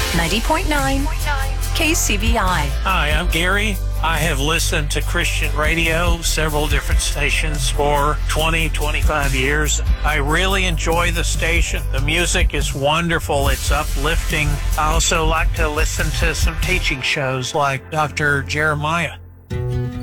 90.9 KCBI. Hi, I'm Gary. I have listened to Christian radio, several different stations for 25 years. I really enjoy the station. The music is wonderful. It's uplifting. I also like to listen to some teaching shows like Dr. Jeremiah.